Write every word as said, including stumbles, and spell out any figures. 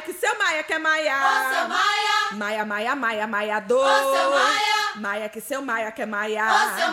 que seu Maia quer Maia. Ô, seu Maia. Maia, Maia, Maia, Maia do. Ô, seu Maia. Maia que seu Maia quer Maia. Ô, seu